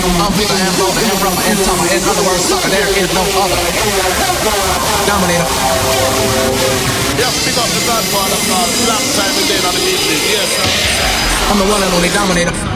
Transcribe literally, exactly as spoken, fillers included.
I'm bigger and bolder and rougher and tougher. In other words, sucker, there is no other. Dominator. Yes, pick up the Godfather called Black Time and then on the business. Yes, sir. I'm the one and only Dominator.